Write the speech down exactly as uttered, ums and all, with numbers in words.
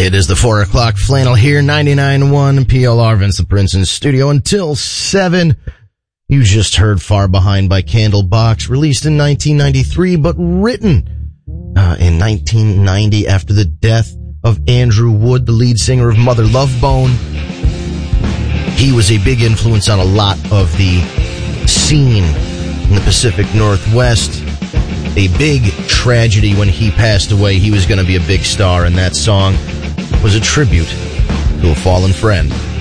It is the four o'clock flannel here, ninety-nine point one P L R, Vince the Prince in studio until seven. You just heard Far Behind by Candlebox, released in nineteen ninety-three, but written uh, in nineteen ninety after the death of Andrew Wood, the lead singer of Mother Love Bone. He was a big influence on a lot of the scene in the Pacific Northwest. A big tragedy when he passed away. He was going to be a big star, and that song was a tribute to a fallen friend.